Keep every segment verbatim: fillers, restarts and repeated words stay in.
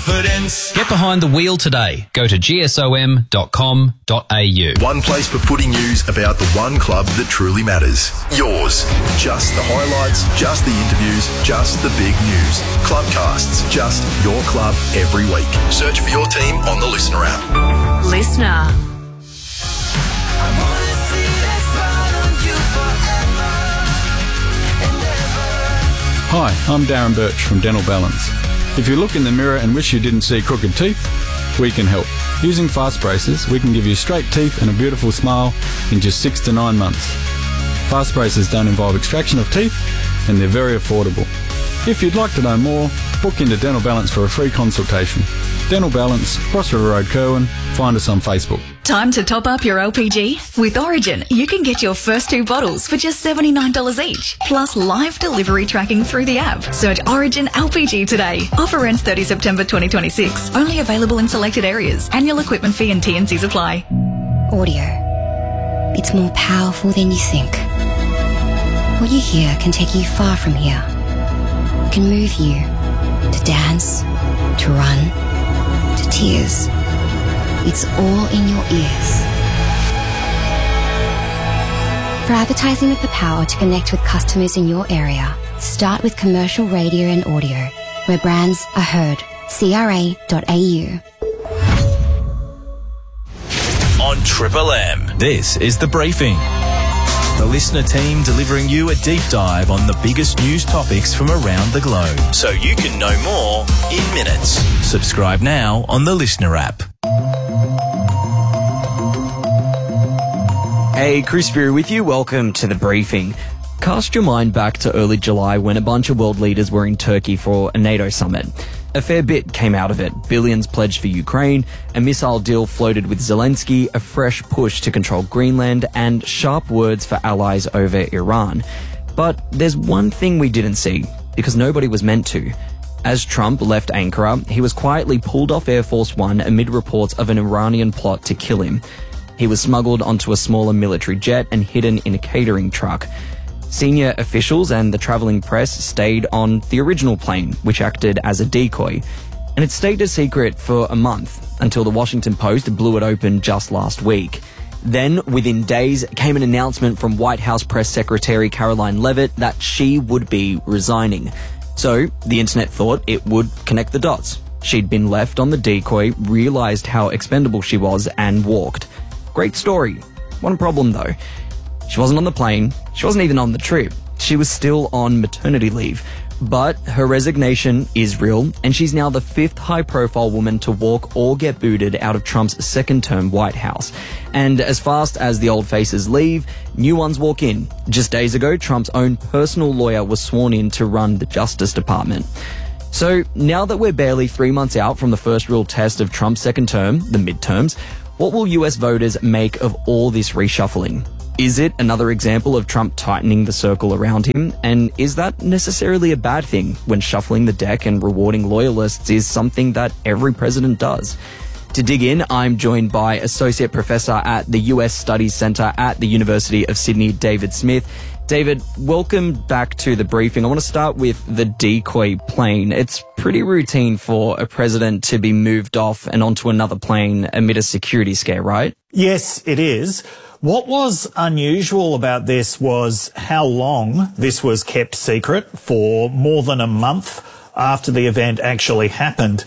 confidence. Get behind the wheel today. Go to g s o m dot com dot a u. One place for footy news about the one club that truly matters. Yours. Just the highlights, just the interviews, just the big news. Clubcasts, just your club every week. Search for your team on the Listener app. Listener. Hi, I'm Darren Birch from Dental Balance. If you look in the mirror and wish you didn't see crooked teeth, we can help. Using Fast Braces, we can give you straight teeth and a beautiful smile in just six to nine months. Fast Braces don't involve extraction of teeth and they're very affordable. If you'd like to know more, book into Dental Balance for a free consultation. Dental Balance, Cross River Road, Kerwin. Find us on Facebook. Time to top up your L P G? With Origin, you can get your first two bottles for just seventy-nine dollars each, plus live delivery tracking through the app. Search Origin L P G today. Offer ends thirtieth September twenty twenty-six. Only available in selected areas. Annual equipment fee and T and Cs apply. Audio. It's more powerful than you think. What you hear can take you far from here. It can move you to dance, to run, to tears. It's all in your ears. For advertising with the power to connect with customers in your area, start with commercial radio and audio, where brands are heard. C R A dot A U. On Triple M, this is The Briefing. The Listener team delivering you a deep dive on the biggest news topics from around the globe, so you can know more in minutes. Subscribe now on the Listener app. Hey, Chris Beer with you. Welcome to The Briefing. Cast your mind back to early July when a bunch of world leaders were in Turkey for a NATO summit. A fair bit came out of it. Billions pledged for Ukraine, a missile deal floated with Zelensky, a fresh push to control Greenland, and sharp words for allies over Iran. But there's one thing we didn't see, because nobody was meant to. As Trump left Ankara, he was quietly pulled off Air Force One amid reports of an Iranian plot to kill him. He was smuggled onto a smaller military jet and hidden in a catering truck. Senior officials and the travelling press stayed on the original plane, which acted as a decoy. And it stayed a secret for a month, until the Washington Post blew it open just last week. Then, within days, came an announcement from White House Press Secretary Caroline Leavitt that she would be resigning. So, the internet thought it would connect the dots. She'd been left on the decoy, realised how expendable she was, and walked. Great story. One problem though. She wasn't on the plane. She wasn't even on the trip. She was still on maternity leave. But her resignation is real, and she's now the fifth high-profile woman to walk or get booted out of Trump's second-term White House. And as fast as the old faces leave, new ones walk in. Just days ago, Trump's own personal lawyer was sworn in to run the Justice Department. So now that we're barely three months out from the first real test of Trump's second term, the midterms, what will U S voters make of all this reshuffling? Is it another example of Trump tightening the circle around him? And is that necessarily a bad thing when shuffling the deck and rewarding loyalists is something that every president does? To dig in, I'm joined by Associate Professor at the U S Studies Centre at the University of Sydney, David Smith. David, welcome back to The Briefing. I want to start with the decoy plane. It's pretty routine for a president to be moved off and onto another plane amid a security scare, right? Yes, it is. What was unusual about this was how long this was kept secret for more than a month after the event actually happened.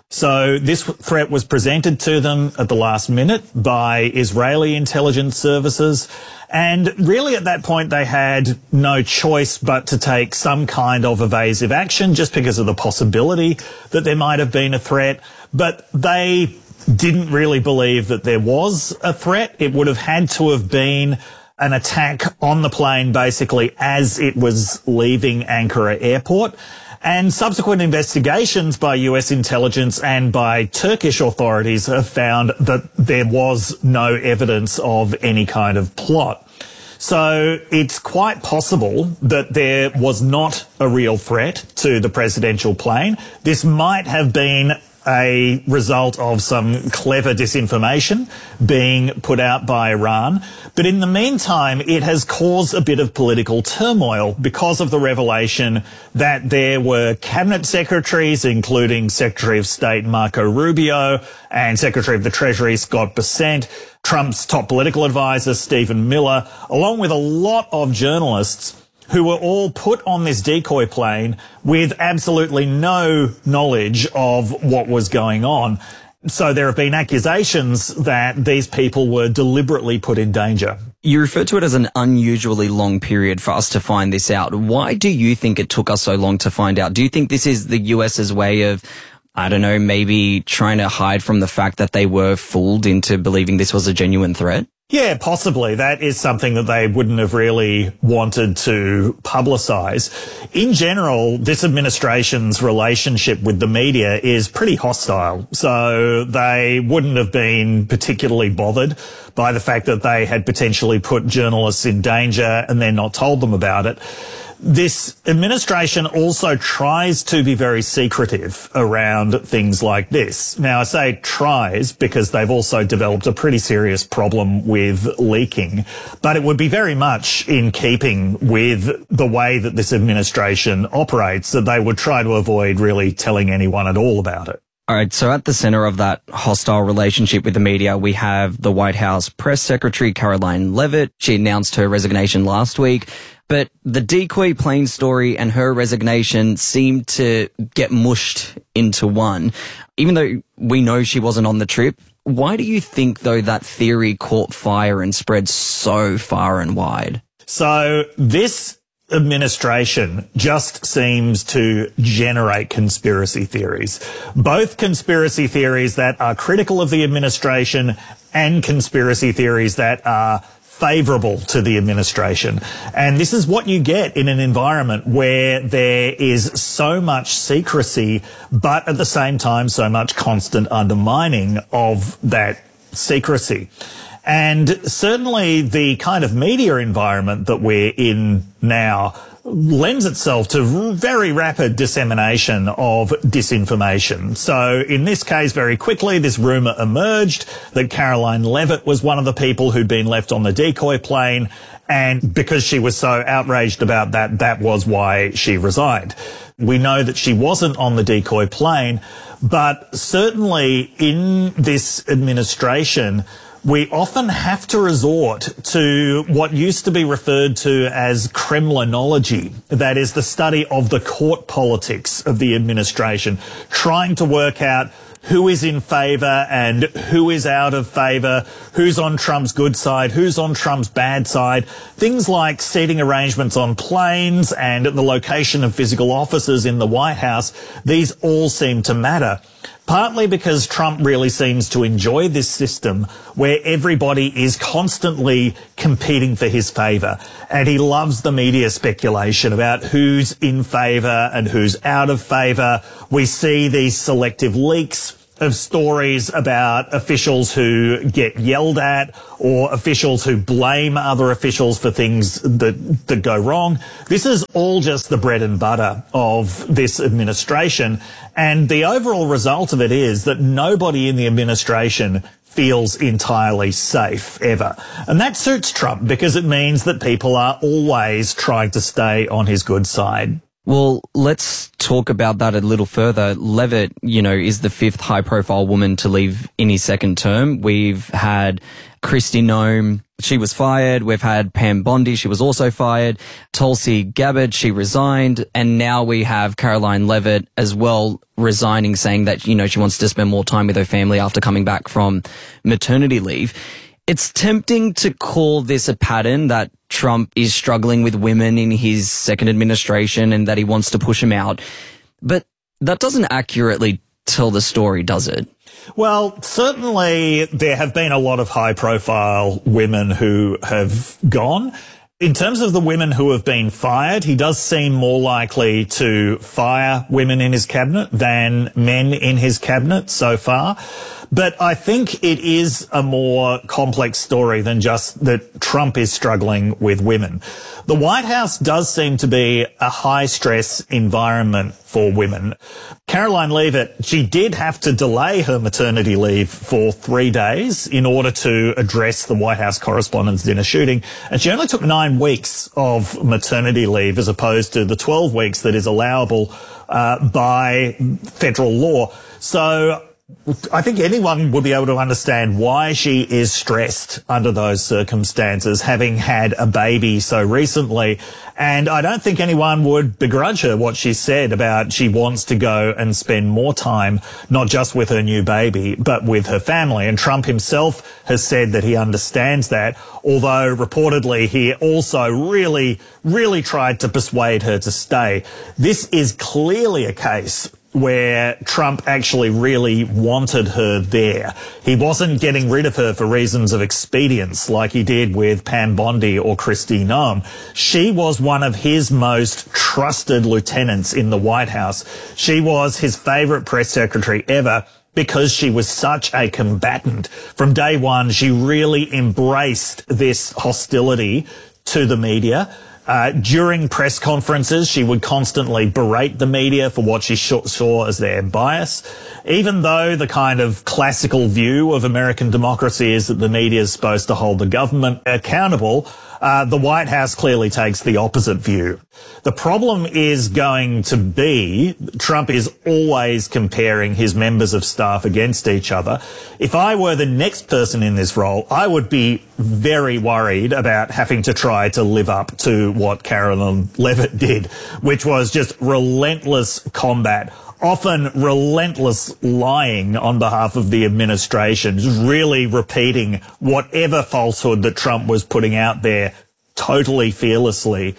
So this threat was presented to them at the last minute by Israeli intelligence services. And really at that point, they had no choice but to take some kind of evasive action just because of the possibility that there might have been a threat. But they didn't really believe that there was a threat. It would have had to have been an attack on the plane basically as it was leaving Ankara airport. And subsequent investigations by U S intelligence and by Turkish authorities have found that there was no evidence of any kind of plot. So it's quite possible that there was not a real threat to the presidential plane. This might have been a result of some clever disinformation being put out by Iran. But in the meantime, it has caused a bit of political turmoil because of the revelation that there were cabinet secretaries, including Secretary of State Marco Rubio and Secretary of the Treasury Scott Bessent, Trump's top political advisor Stephen Miller, along with a lot of journalists who were all put on this decoy plane with absolutely no knowledge of what was going on. So there have been accusations that these people were deliberately put in danger. You refer to it as an unusually long period for us to find this out. Why do you think it took us so long to find out? Do you think this is the US's way of, I don't know, maybe trying to hide from the fact that they were fooled into believing this was a genuine threat? Yeah, possibly. That is something that they wouldn't have really wanted to publicise. In general, this administration's relationship with the media is pretty hostile. So they wouldn't have been particularly bothered by the fact that they had potentially put journalists in danger and then not told them about it. This administration also tries to be very secretive around things like this. Now, I say tries because they've also developed a pretty serious problem with leaking, but it would be very much in keeping with the way that this administration operates that they would try to avoid really telling anyone at all about it. All right, so at the center of that hostile relationship with the media, we have the White House Press Secretary Karoline Leavitt. She announced her resignation last week. But the decoy plane story and her resignation seemed to get mushed into one. Even though we know she wasn't on the trip, why do you think, though, that theory caught fire and spread so far and wide? So this administration just seems to generate conspiracy theories, both conspiracy theories that are critical of the administration and conspiracy theories that are favourable to the administration. And this is what you get in an environment where there is so much secrecy, but at the same time so much constant undermining of that secrecy. And certainly the kind of media environment that we're in now lends itself to very rapid dissemination of disinformation. So in this case, very quickly, this rumour emerged that Karoline Leavitt was one of the people who'd been left on the decoy plane. And because she was so outraged about that, that was why she resigned. We know that she wasn't on the decoy plane, but certainly in this administration, we often have to resort to what used to be referred to as Kremlinology. That is the study of the court politics of the administration, trying to work out who is in favour and who is out of favour, who's on Trump's good side, who's on Trump's bad side. Things like seating arrangements on planes and the location of physical offices in the White House, these all seem to matter. Partly because Trump really seems to enjoy this system where everybody is constantly competing for his favour. And he loves the media speculation about who's in favour and who's out of favour. We see these selective leaks of stories about officials who get yelled at or officials who blame other officials for things that, that go wrong. This is all just the bread and butter of this administration. And the overall result of it is that nobody in the administration feels entirely safe ever. And that suits Trump because it means that people are always trying to stay on his good side. Well, let's talk about that a little further. Leavitt, you know, is the fifth high-profile woman to leave in his second term. We've had Kristi Noem, she was fired. We've had Pam Bondi, she was also fired. Tulsi Gabbard, she resigned. And now we have Karoline Leavitt as well resigning, saying that, you know, she wants to spend more time with her family after coming back from maternity leave. It's tempting to call this a pattern that Trump is struggling with women in his second administration and that he wants to push them out. But that doesn't accurately tell the story, does it? Well, certainly there have been a lot of high-profile women who have gone. In terms of the women who have been fired, he does seem more likely to fire women in his cabinet than men in his cabinet so far. But I think it is a more complex story than just that Trump is struggling with women. The White House does seem to be a high-stress environment for women. Caroline Leavitt, she did have to delay her maternity leave for three days in order to address the White House Correspondents' Dinner shooting, and she only took nine weeks of maternity leave as opposed to the twelve weeks that is allowable uh, by federal law. So I think anyone would be able to understand why she is stressed under those circumstances, having had a baby so recently. And I don't think anyone would begrudge her what she said about she wants to go and spend more time, not just with her new baby, but with her family. And Trump himself has said that he understands that, although reportedly he also really, really tried to persuade her to stay. This is clearly a case where Trump actually really wanted her there. He wasn't getting rid of her for reasons of expedience like he did with Pam Bondi or Kristi Noem. She was one of his most trusted lieutenants in the White House. She was his favourite press secretary ever because she was such a combatant. From day one, she really embraced this hostility to the media. Uh, during press conferences, she would constantly berate the media for what she saw as their bias, even though the kind of classical view of American democracy is that the media is supposed to hold the government accountable. Uh, the White House clearly takes the opposite view. The problem is going to be Trump is always comparing his members of staff against each other. If I were the next person in this role, I would be very worried about having to try to live up to what Caroline Leavitt did, which was just relentless combat, often relentless lying on behalf of the administration, just really repeating whatever falsehood that Trump was putting out there totally fearlessly.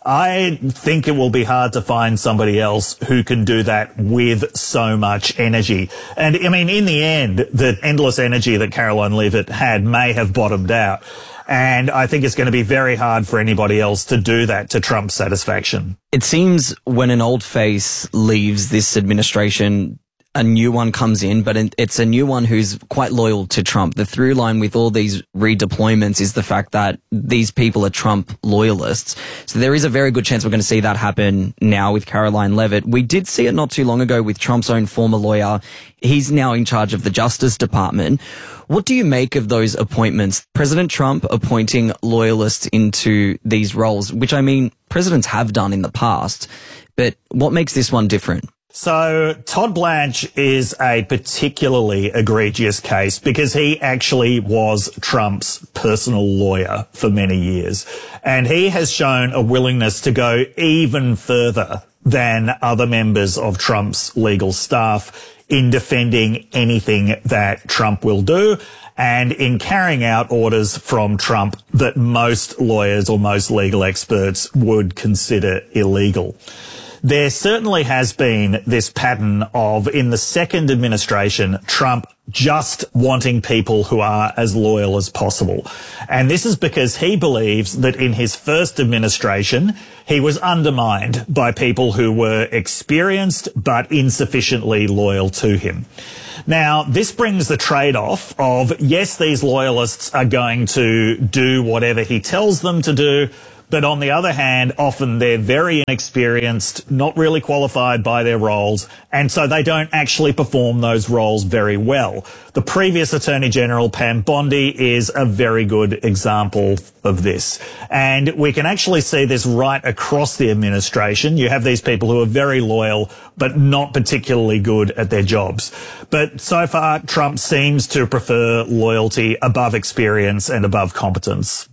I think it will be hard to find somebody else who can do that with so much energy. And I mean, in the end, the endless energy that Caroline Leavitt had may have bottomed out. And I think it's going to be very hard for anybody else to do that to Trump's satisfaction. It seems when an old face leaves this administration, a new one comes in, but it's a new one who's quite loyal to Trump. The through line with all these redeployments is the fact that these people are Trump loyalists. So there is a very good chance we're going to see that happen now with Caroline Leavitt. We did see it not too long ago with Trump's own former lawyer. He's now in charge of the Justice Department. What do you make of those appointments? President Trump appointing loyalists into these roles, which I mean, presidents have done in the past, but what makes this one different? So Todd Blanche is a particularly egregious case because he actually was Trump's personal lawyer for many years. And he has shown a willingness to go even further than other members of Trump's legal staff in defending anything that Trump will do and in carrying out orders from Trump that most lawyers or most legal experts would consider illegal. There certainly has been this pattern of, in the second administration, Trump just wanting people who are as loyal as possible. And this is because he believes that in his first administration, he was undermined by people who were experienced but insufficiently loyal to him. Now, this brings the trade-off of, yes, these loyalists are going to do whatever he tells them to do, but on the other hand, often they're very inexperienced, not really qualified by their roles, and so they don't actually perform those roles very well. The previous Attorney General, Pam Bondi, is a very good example of this. And we can actually see this right across the administration. You have these people who are very loyal, but not particularly good at their jobs. But so far, Trump seems to prefer loyalty above experience and above competence.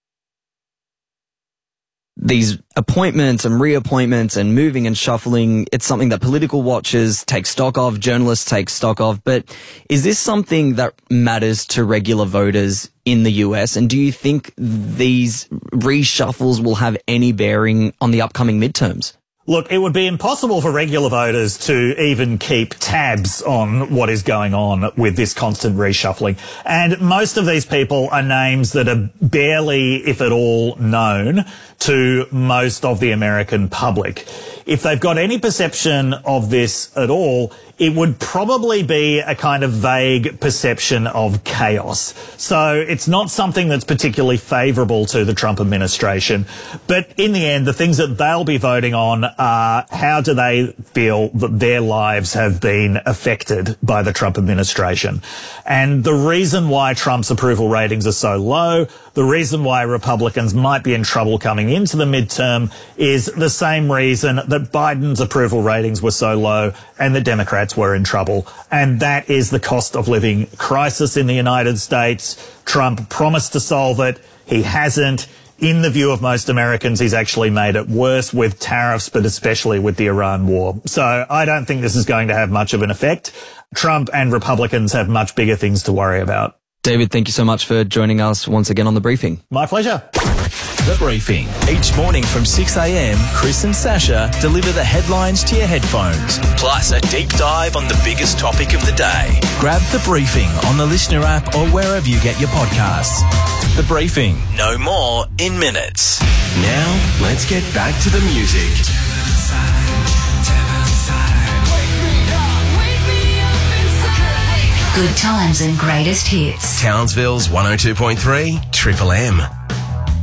These appointments and reappointments and moving and shuffling, it's something that political watchers take stock of, journalists take stock of. But is this something that matters to regular voters in the U S? And do you think these reshuffles will have any bearing on the upcoming midterms? Look, it would be impossible for regular voters to even keep tabs on what is going on with this constant reshuffling. And most of these people are names that are barely, if at all, known to most of the American public. If they've got any perception of this at all, it would probably be a kind of vague perception of chaos. So it's not something that's particularly favourable to the Trump administration. But in the end, the things that they'll be voting on are how do they feel that their lives have been affected by the Trump administration. And the reason why Trump's approval ratings are so low, the reason why Republicans might be in trouble coming into the midterm is the same reason that Biden's approval ratings were so low and the Democrats were in trouble. And that is the cost of living crisis in the United States. Trump promised to solve it. He hasn't. In the view of most Americans, he's actually made it worse with tariffs, but especially with the Iran war. So I don't think this is going to have much of an effect. Trump and Republicans have much bigger things to worry about. David, thank you so much for joining us once again on The Briefing. My pleasure. The Briefing. Each morning from six a.m, Chris and Sasha deliver the headlines to your headphones, plus a deep dive on the biggest topic of the day. Grab The Briefing on the Listener app or wherever you get your podcasts. The Briefing. No more in minutes. Now, let's get back to the music. Good times and greatest hits. Townsville's one oh two point three, Triple M.